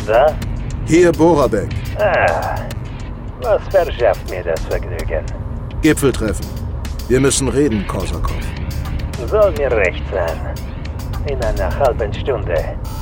Da? Hier Borabek. Was verschafft mir das Vergnügen? Gipfeltreffen. Wir müssen reden, Korsakov. Soll mir recht sein. In einer halben Stunde.